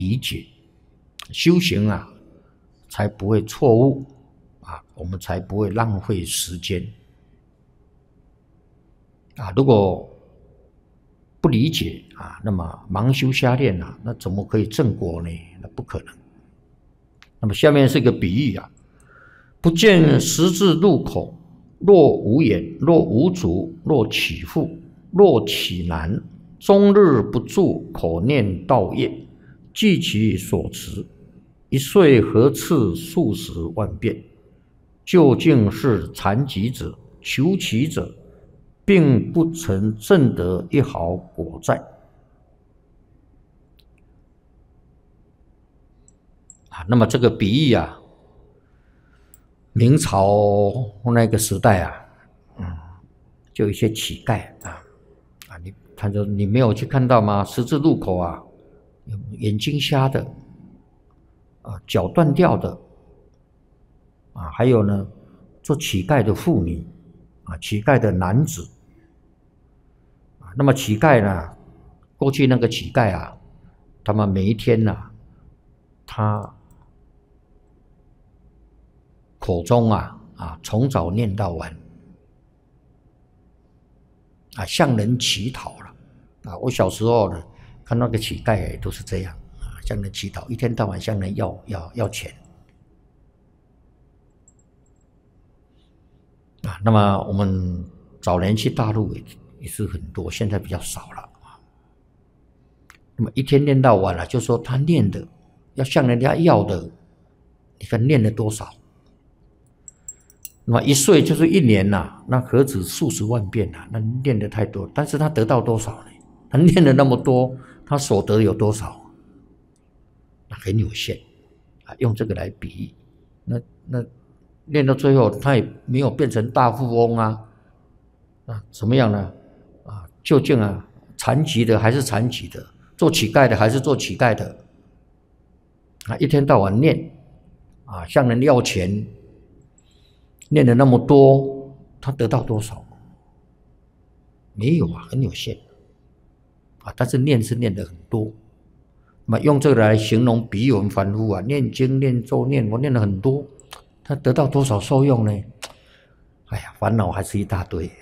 理解，修行啊，才不会错误啊，我们才不会浪费时间啊。如果不理解啊，那么盲修瞎练啊，那怎么可以正果呢？那不可能。那么下面是一个比喻啊，不见十字路口，若无眼，若无足，若起复，若起难，终日不住口念道业，据其所持，一岁何次数十万遍，究竟是残疾者、求其者，并不曾证得一毫果在。那么这个比喻啊，明朝那个时代啊，就有一些乞丐他说你没有去看到吗？十字路口啊，眼睛瞎的脚断掉的还有呢，做乞丐的妇女乞丐的男子那么乞丐呢，过去那个乞丐啊，他们每一天他口中从早念到晚向人乞讨了我小时候呢，看那个乞丐都是这样向人乞讨，一天到晚向人要钱那么我们早年去大陆也是很多，现在比较少了那么一天念到晚就说他念的要向人家要的，你看念了多少？那么一岁就是1年那何止数十万遍那念的太多，但是他得到多少呢？他念了那么多，他所得有多少？那很有限用这个来比喻，那念到最后，他也没有变成大富翁怎么样呢？究竟残疾的还是残疾的，做乞丐的还是做乞丐的一天到晚念向人要钱，念了那么多，他得到多少？没有很有限但是念是念的很多。那么用这个来形容比喻我们凡夫念经念咒念，我念了很多，他得到多少受用呢？哎呀，烦恼还是一大堆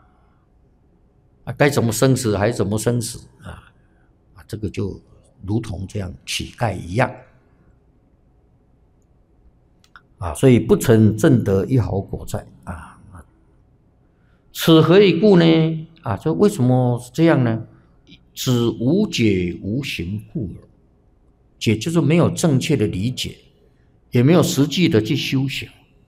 该怎么生死还怎么生死这个就如同这样乞丐一样所以不曾证得一毫果在此何以故呢？这为什么是这样呢？只无解无行故耳。解就是没有正确的理解，也没有实际的去修行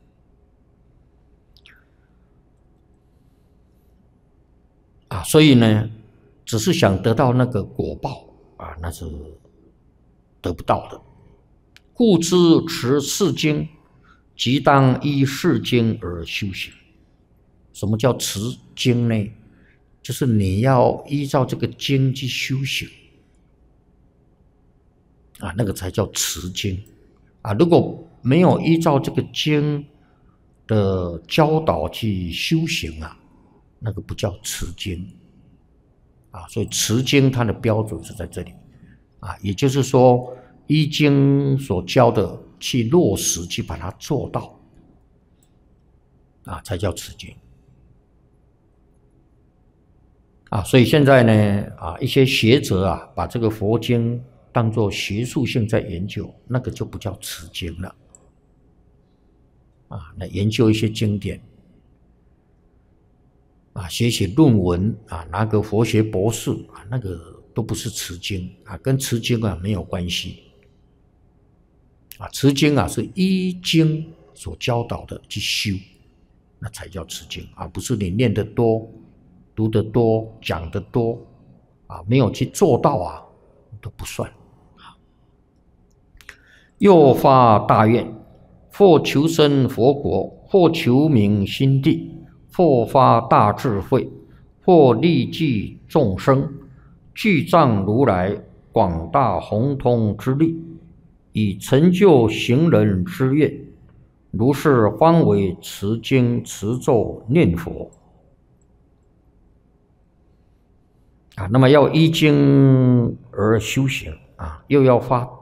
所以呢，只是想得到那个果报那是得不到的。故知持四经，即当依四经而修行。什么叫持经呢？就是你要依照这个经去修行那个才叫持经如果没有依照这个经的教导去修行那个不叫持经所以持经它的标准是在这里也就是说依经所教的去落实，去把它做到才叫持经所以现在呢一些学者把这个佛经当作学术性在研究，那个就不叫持经了来研究一些经典写论文拿个佛学博士那个都不是持经跟持经没有关系持经是依经所教导的去修，那才叫持经不是你念得多读得多讲得多没有去做到都不算又发大愿，或求生佛国，或求名心地，或发大智慧，或利济众生，具仗如来广大宏通之力，以成就行人之愿，如是方为持经持咒念佛那么要依经而修行又要发